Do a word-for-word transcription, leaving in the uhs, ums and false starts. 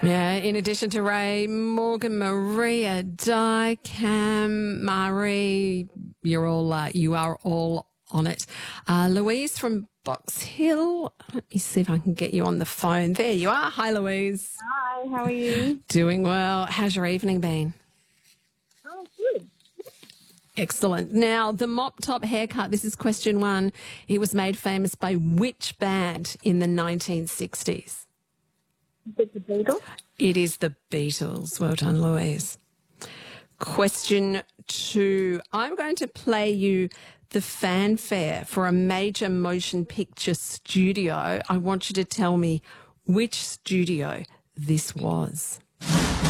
Yeah, in addition to Ray, Morgan, Maria, Di, Cam, Marie, you're all, uh, you are all on it. Uh, Louise from Box Hill, let me see if I can get you on the phone. There you are. Hi, Louise. Hi, how are you? Doing well. How's your evening been? Oh, good. Excellent. Now, the mop top haircut, this is question one. It was made famous by which band in the nineteen sixties? Is it the Beatles? It is the Beatles. Well done, Louise. Question two. I'm going to play you the fanfare for a major motion picture studio. I want you to tell me which studio this was.